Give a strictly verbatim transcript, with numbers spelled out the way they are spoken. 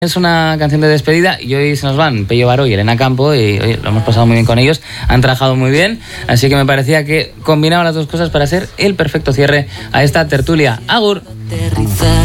Es una canción de despedida y hoy se nos van Pello Baró y Elena Campo y hoy lo hemos pasado muy bien con ellos, han trabajado muy bien, así que me parecía que combinaban las dos cosas para ser el perfecto cierre a esta tertulia. Agur.